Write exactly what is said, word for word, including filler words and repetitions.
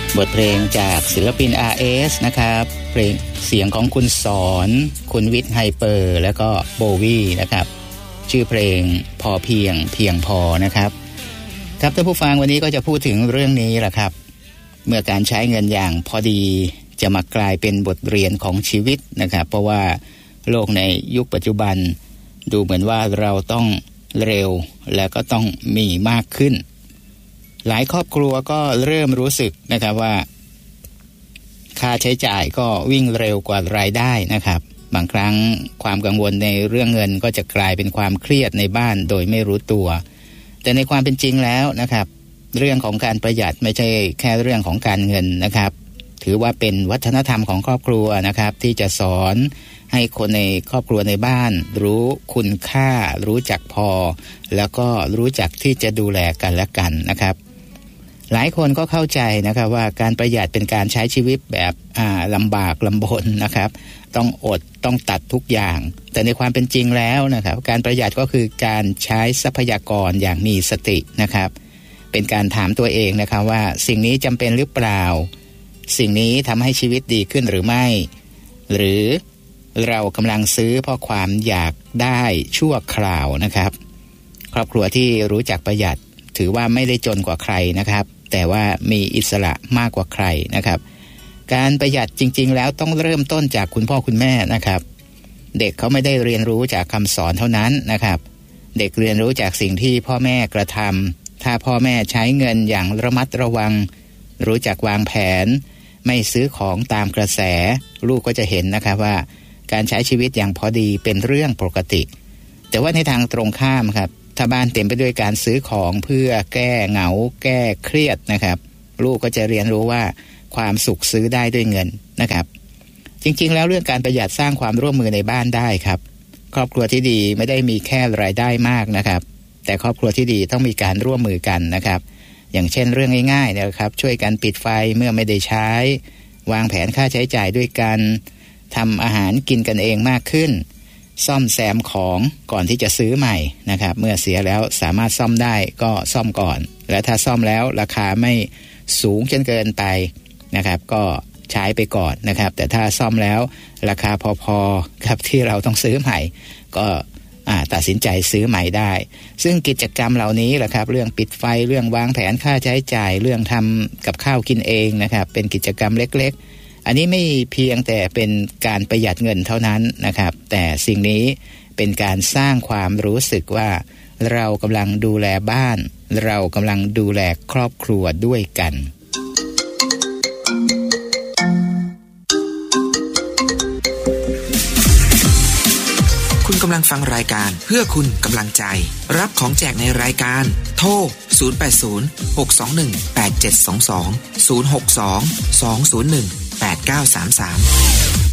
บทเพลงจากศิลปิน อาร์ เอส นะครับเพลงเสียงของคุณสอนคุณวิทย์ไฮเปอร์แล้วก็โบวี่นะครับชื่อเพลงพอเพียงเพียงพอนะครับครับท่านผู้ฟังวันนี้ก็จะพูดถึงเรื่องนี้แหละครับเมื่อการใช้เงินอย่างพอดีจะมากลายเป็นบทเรียนของชีวิตนะครับเพราะว่าโลกในยุคปัจจุบันดูเหมือนว่าเราต้องเร็วและก็ต้องมีมากขึ้นหลายครอบครัวก็เริ่มรู้สึกนะครับว่าค่าใช้จ่ายก็วิ่งเร็วกว่ารายได้นะครับบางครั้งความกังวลในเรื่องเงินก็จะกลายเป็นความเครียดในบ้านโดยไม่รู้ตัวแต่ในความเป็นจริงแล้วนะครับเรื่องของการประหยัดไม่ใช่แค่เรื่องของการเงินนะครับถือว่าเป็นวัฒนธรรมของครอบครัวนะครับที่จะสอนให้คนในครอบครัวในบ้านรู้คุณค่ารู้จักพอแล้วก็รู้จักที่จะดูแลกันและกันนะครับหลายคนก็เข้าใจนะครับว่าการประหยัดเป็นการใช้ชีวิตแบบอ่าลำบากลำบนนะครับต้องอดต้องตัดทุกอย่างแต่ในความเป็นจริงแล้วนะครับการประหยัดก็คือการใช้ทรัพยากรอย่างมีสตินะครับเป็นการถามตัวเองนะครับว่าสิ่งนี้จำเป็นหรือเปล่าสิ่งนี้ทำให้ชีวิตดีขึ้นหรือไม่หรือเรากำลังซื้อเพราะความอยากได้ชั่วคราวนะครับครอบครัวที่รู้จักประหยัดถือว่าไม่ได้จนกว่าใครนะครับแต่ว่ามีอิสระมากกว่าใครนะครับการประหยัดจริงๆแล้วต้องเริ่มต้นจากคุณพ่อคุณแม่นะครับเด็กเขาไม่ได้เรียนรู้จากคำสอนเท่านั้นนะครับเด็กเรียนรู้จากสิ่งที่พ่อแม่กระทำถ้าพ่อแม่ใช้เงินอย่างระมัดระวังรู้จักวางแผนไม่ซื้อของตามกระแสลูกก็จะเห็นนะครับว่าการใช้ชีวิตอย่างพอดีเป็นเรื่องปกติแต่ว่าในทางตรงข้ามครับถ้าบ้านเต็มไปด้วยการซื้อของเพื่อแก้เหงาแก้เครียดนะครับลูกก็จะเรียนรู้ว่าความสุขซื้อได้ด้วยเงินนะครับจริงๆแล้วเรื่องการประหยัดสร้างความร่วมมือในบ้านได้ครับครอบครัวที่ดีไม่ได้มีแค่รายได้มากนะครับแต่ครอบครัวที่ดีต้องมีการร่วมมือกันนะครับอย่างเช่นเรื่องง่ายๆนะครับช่วยกันปิดไฟเมื่อไม่ได้ใช้วางแผนค่าใช้จ่ายด้วยกันทำอาหารกินกันเองมากขึ้นซ่อมแซมของก่อนที่จะซื้อใหม่นะครับเมื่อเสียแล้วสามารถซ่อมได้ก็ซ่อมก่อนและถ้าซ่อมแล้วราคาไม่สูงจนเกินไปนะครับก็ใช้ไปก่อนนะครับแต่ถ้าซ่อมแล้วราคาพอๆกับที่เราต้องซื้อใหม่ก็ตัดสินใจซื้อใหม่ได้ซึ่งกิจกรรมเหล่านี้แหละครับเรื่องปิดไฟเรื่องวางแผนค่าใช้จ่ายเรื่องทำกับข้าวกินเองนะครับเป็นกิจกรรมเล็กๆอันนี้ไม่เพียงแต่เป็นการประหยัดเงินเท่านั้นนะครับแต่สิ่งนี้เป็นการสร้างความรู้สึกว่าเรากำลังดูแลบ้านเรากำลังดูแลครอบครัวด้วยกันคุณกำลังฟังรายการเพื่อคุณกำลังใจรับของแจกในรายการโทรศูนย์ แปด ศูนย์ หก สอง หนึ่ง แปด เจ็ด สอง สอง ศูนย์ หก สอง สอง ศูนย์ หนึ่ง แปด เก้า สาม สาม